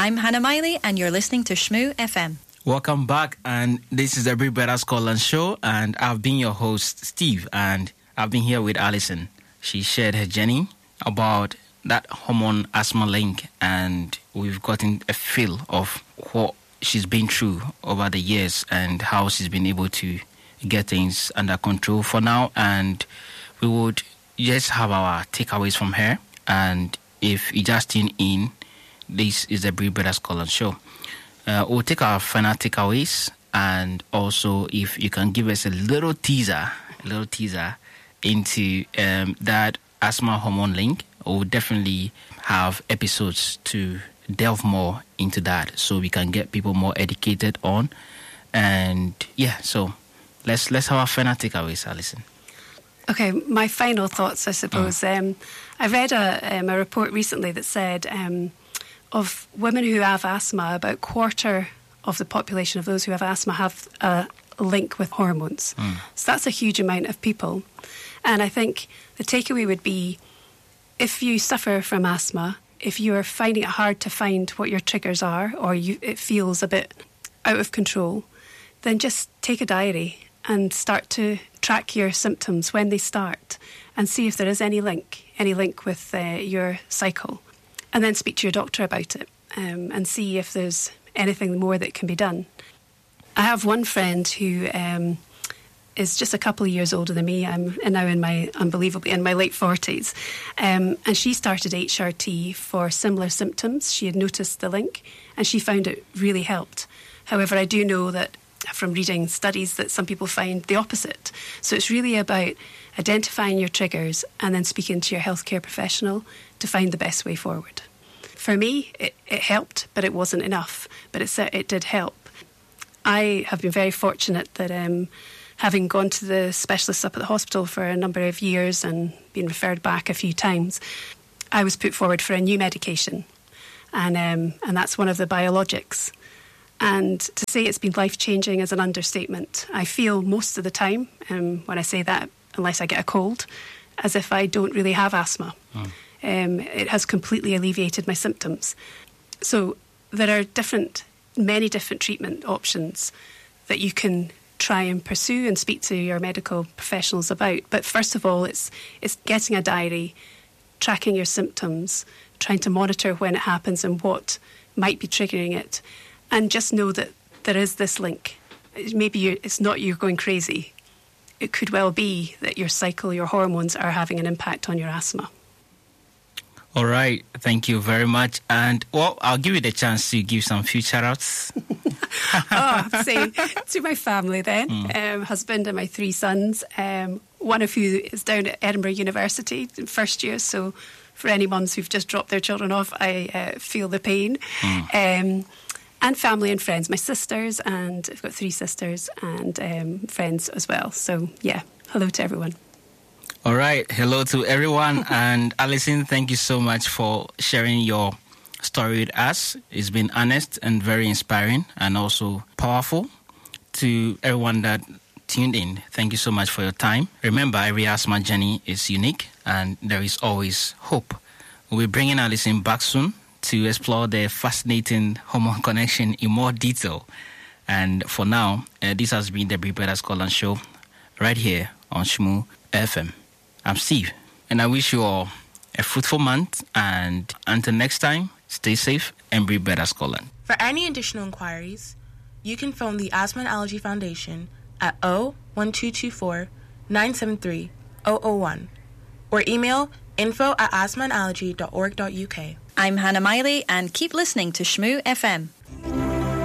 I'm Hannah Miley, and you're listening to Shmoo FM. Welcome back, and this is the Big Brother Scotland show, and I've been your host, Steve, and I've been here with Alison. She shared her journey about that hormone asthma link, and we've gotten a feel of what she's been through over the years and how she's been able to get things under control for now. And we would just have our takeaways from her. And if you just tune in, this is the Big Brother Scotland show. We'll take our final takeaways, and also if you can give us a little teaser into that asthma hormone link, we'll definitely have episodes to delve more into that so we can get people more educated on. And yeah, so let's have our final takeaways, Alison. Okay, my final thoughts, I suppose. I read a report recently that said of women who have asthma, about a quarter of the population of those who have asthma have a link with hormones. So that's a huge amount of people. And I think the takeaway would be, if you suffer from asthma, if you are finding it hard to find what your triggers are, or it feels a bit out of control, then just take a diary and start to track your symptoms when they start and see if there is any link with your cycle. And then speak to your doctor about it and see if there's anything more that can be done. I have one friend who is just a couple of years older than me. I'm now unbelievably in my late 40s. And she started HRT for similar symptoms. She had noticed the link and she found it really helped. However, I do know that from reading studies that some people find the opposite. So it's really about identifying your triggers and then speaking to your healthcare professional to find the best way forward. For me, it helped, but it wasn't enough. But it did help. I have been very fortunate that having gone to the specialists up at the hospital for a number of years and been referred back a few times, I was put forward for a new medication. And that's one of the biologics. And to say it's been life-changing is an understatement. I feel most of the time, when I say that, unless I get a cold, as if I don't really have asthma. It has completely alleviated my symptoms. So there are many different treatment options that you can try and pursue and speak to your medical professionals about. But first of all, it's getting a diary, tracking your symptoms, trying to monitor when it happens and what might be triggering it. And just know that there is this link. Maybe it's not you're going crazy. It could well be that your cycle, your hormones are having an impact on your asthma. All right. Thank you very much. And, well, I'll give you the chance to give some few shout-outs. I'm saying to my family then, husband and my 3 sons, one of who is down at Edinburgh University in first year. So for any mums who've just dropped their children off, I feel the pain. And family and friends, my sisters, and I've got 3 sisters and friends as well. So, yeah, hello to everyone. All right, hello to everyone. And Alison, thank you so much for sharing your story with us. It's been honest and very inspiring and also powerful. To everyone that tuned in, thank you so much for your time. Remember, every asthma journey is unique and there is always hope. We'll be bringing Alison back soon to explore the fascinating hormone connection in more detail. And for now, this has been the Big Brother Scotland show right here on Shmoo FM. I'm Steve, and I wish you all a fruitful month. And until next time, stay safe and Big Brother Scotland. For any additional inquiries, you can phone the Asthma and Allergy Foundation at 01224 973 001 or email info@asthmaandallergy.org.uk. I'm Hannah Miley, and keep listening to Shmoo FM.